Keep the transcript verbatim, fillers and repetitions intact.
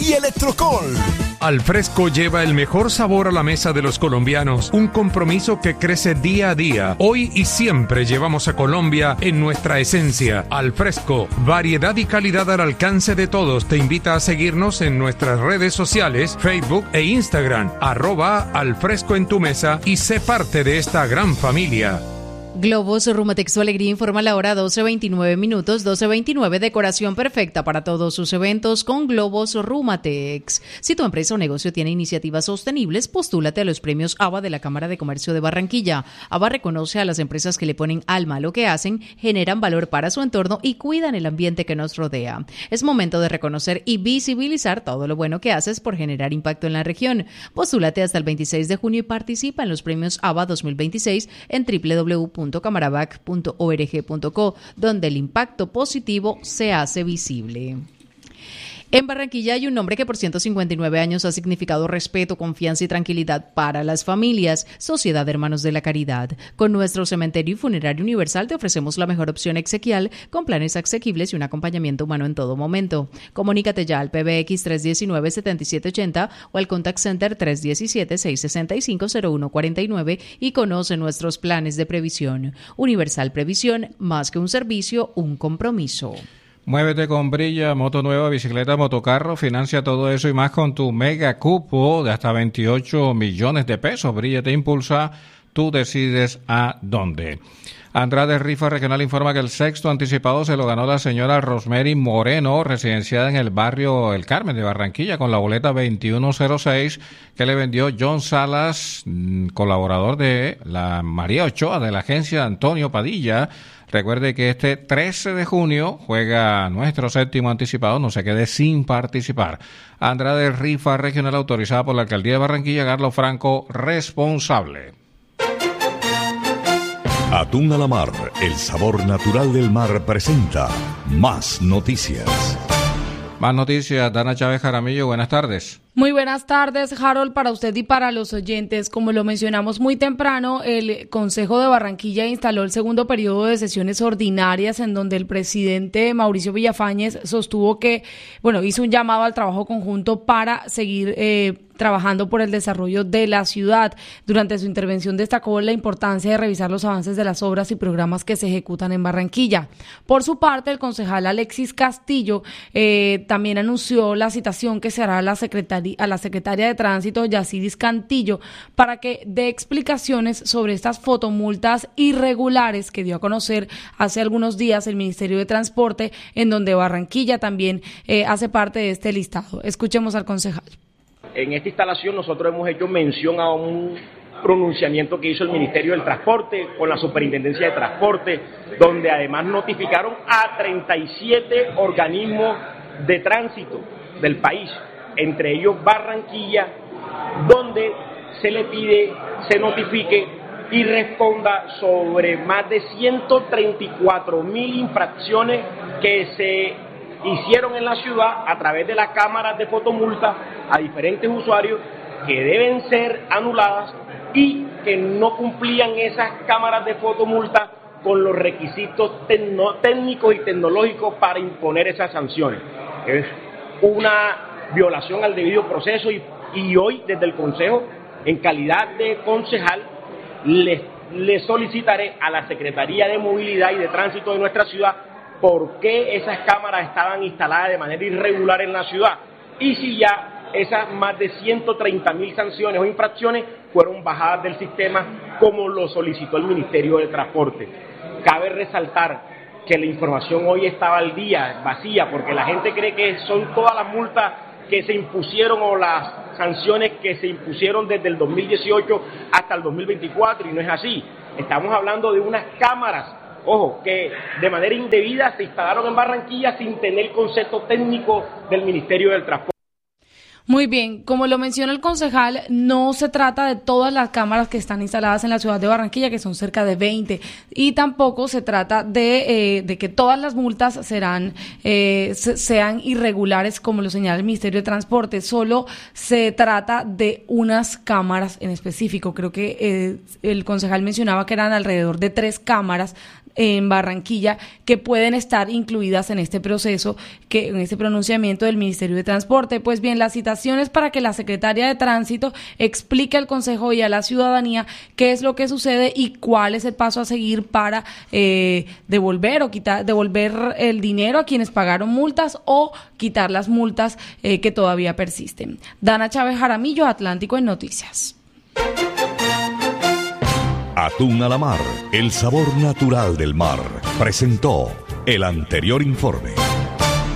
y Electrocol. Al Fresco lleva el mejor sabor a la mesa de los colombianos, un compromiso que crece día a día. Hoy y siempre llevamos a Colombia en nuestra esencia. Al Fresco, variedad y calidad al alcance de todos. Te invita a seguirnos en nuestras redes sociales, Facebook e Instagram, arroba Al Fresco en tu mesa, y sé parte de esta gran familia. Globos Rumatex, su alegría, informa la hora doce veintinueve minutos, doce veintinueve, decoración perfecta para todos sus eventos con Globos Rumatex. Si tu empresa o negocio tiene iniciativas sostenibles, postúlate a los premios A B A de la Cámara de Comercio de Barranquilla. A B A reconoce a las empresas que le ponen alma a lo que hacen, generan valor para su entorno y cuidan el ambiente que nos rodea. Es momento de reconocer y visibilizar todo lo bueno que haces por generar impacto en la región. Postúlate hasta el veintiséis de junio y participa en los premios A B A dos mil veintiséis en doble u doble u doble u punto camarabac punto org punto co, donde el impacto positivo se hace visible. En Barranquilla hay un nombre que por ciento cincuenta y nueve años ha significado respeto, confianza y tranquilidad para las familias: Sociedad de Hermanos de la Caridad. Con nuestro cementerio y funerario universal te ofrecemos la mejor opción exequial, con planes asequibles y un acompañamiento humano en todo momento. Comunícate ya al P B X tres uno nueve, siete siete ocho cero o al Contact Center tres uno siete, seis seis cinco, cero uno cuatro nueve y conoce nuestros planes de previsión. Universal Previsión, más que un servicio, un compromiso. Muévete con Brilla, moto nueva, bicicleta, motocarro, financia todo eso y más con tu mega cupo de hasta veintiocho millones de pesos. Brilla te impulsa, tú decides a dónde. Andrade Rifa Regional informa que el sexto anticipado se lo ganó la señora Rosemary Moreno, residenciada en el barrio El Carmen de Barranquilla, con la boleta veintiuno cero seis que le vendió John Salas, colaborador de la María Ochoa de la agencia Antonio Padilla. Recuerde que este trece de junio juega nuestro séptimo anticipado, no se quede sin participar. Andrade Rifa Regional, autorizada por la Alcaldía de Barranquilla, Carlos Franco, responsable. Atún a la Mar, el sabor natural del mar, presenta Más Noticias. Más noticias, Dana Chávez Jaramillo, buenas tardes. Muy buenas tardes, Harold, para usted y para los oyentes. Como lo mencionamos muy temprano, el Consejo de Barranquilla instaló el segundo periodo de sesiones ordinarias, en donde el presidente Mauricio Villafañez sostuvo que, bueno, hizo un llamado al trabajo conjunto para seguir eh, trabajando por el desarrollo de la ciudad. Durante su intervención destacó la importancia de revisar los avances de las obras y programas que se ejecutan en Barranquilla. Por su parte, el concejal Alexis Castillo eh, también anunció la citación que se hará a la secretaria a la secretaria de Tránsito, Yaciris Cantillo, para que dé explicaciones sobre estas fotomultas irregulares que dio a conocer hace algunos días el Ministerio de Transporte, en donde Barranquilla también eh, hace parte de este listado. Escuchemos al concejal. En esta instalación nosotros hemos hecho mención a un pronunciamiento que hizo el Ministerio del Transporte con la Superintendencia de Transporte, donde además notificaron a treinta y siete organismos de tránsito del país, entre ellos Barranquilla, donde se le pide, se notifique y responda sobre más de ciento treinta y cuatro mil infracciones que se hicieron en la ciudad a través de las cámaras de fotomulta a diferentes usuarios que deben ser anuladas y que no cumplían esas cámaras de fotomulta con los requisitos tecno, técnicos y tecnológicos para imponer esas sanciones. Es una violación al debido proceso y, y hoy desde el Consejo, en calidad de concejal, le, le solicitaré a la Secretaría de Movilidad y de Tránsito de nuestra ciudad por qué esas cámaras estaban instaladas de manera irregular en la ciudad y si ya esas más de ciento treinta mil sanciones o infracciones fueron bajadas del sistema como lo solicitó el Ministerio de Transporte. Cabe resaltar que la información hoy estaba al día, vacía, porque la gente cree que son todas las multas que se impusieron o las sanciones que se impusieron desde el dos mil dieciocho hasta el dos mil veinticuatro, y no es así. Estamos hablando de unas cámaras, ojo, que de manera indebida se instalaron en Barranquilla sin tener concepto técnico del Ministerio del Transporte. Muy bien, como lo menciona el concejal, no se trata de todas las cámaras que están instaladas en la ciudad de Barranquilla, que son cerca de veinte, y tampoco se trata de, eh, de que todas las multas serán eh, se, sean irregulares, como lo señala el Ministerio de Transporte. Solo se trata de unas cámaras en específico. Creo que eh, el concejal mencionaba que eran alrededor de tres cámaras en Barranquilla que pueden estar incluidas en este proceso, que en este pronunciamiento del Ministerio de Transporte. Pues bien, la citación es para que la secretaria de Tránsito explique al Consejo y a la ciudadanía qué es lo que sucede y cuál es el paso a seguir para eh, devolver o quitar, devolver el dinero a quienes pagaron multas o quitar las multas eh, que todavía persisten. Dana Chávez Jaramillo, Atlántico en Noticias. Atún a la mar, el sabor natural del mar, presentó el anterior informe.